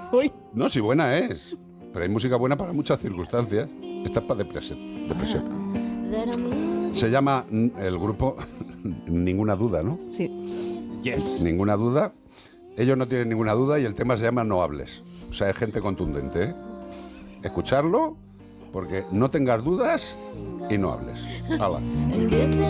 Uy. No, sí, buena es. Pero hay música buena para muchas circunstancias. Esta es para depresión. Se llama el grupo Ninguna Duda, ¿no? Sí. Yes. Ninguna Duda. Ellos no tienen ninguna duda y el tema se llama No hables. O sea, es gente contundente, ¿eh? Escucharlo, porque no tengas dudas y no hables. ¡Hala!